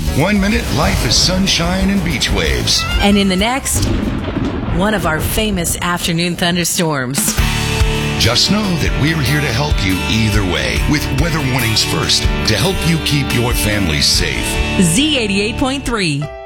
1 minute, life is sunshine and beach waves. And in the next, one of our famous afternoon thunderstorms. Just know that we're here to help you either way with weather warnings first to help you keep your family safe. Z88.3.